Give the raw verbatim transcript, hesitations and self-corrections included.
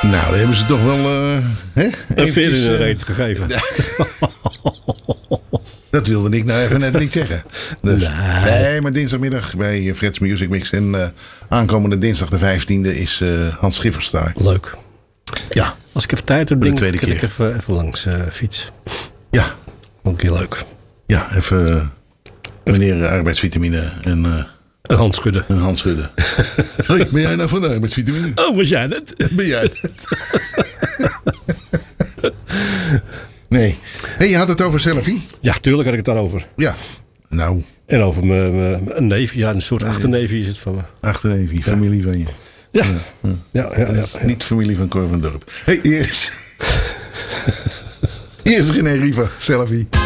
Nou, dan hebben ze toch wel... Uh, hè? Een veer in de reet gegeven. Dat wilde ik nou even net niet zeggen. Dus, nee. nee, maar dinsdagmiddag bij Fred's Music Mix. En uh, aankomende dinsdag de vijftiende is uh, Hans Schiffers daar. Leuk. Ja. Als ik even tijd heb, de denk tweede ik, keer. ik even, even langs uh, fiets. Ja. Ook een keer leuk. Ja, even uh, meneer arbeidsvitamine en... Uh, een hand schudden. Een hand schudden. Hoi, ben jij nou van de arbeidsvitamine? Oh, was jij dat? Ben jij dat? Nee. Hey, je had het over selfie? Ja, tuurlijk had ik het daarover. Ja. Nou. En over mijn neef. Ja, een soort achterneefje is het van me. Achterneefje, familie van je. Ja. Ja. Ja, ja, ja, ja, ja. Niet familie van Cor van Dorp. Hey, hier is... hier is René Riva, selfie.